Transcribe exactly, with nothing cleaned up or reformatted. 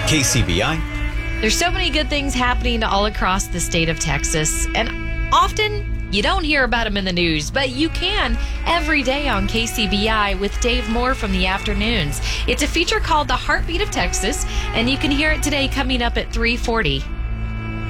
K C B I. There's so many good things happening all across the state of Texas, and often you don't hear about them in the news, but you can every day on K C B I with Dave Moore from the afternoons. It's a feature called The Heartbeat of Texas, and you can hear it today coming up at three forty.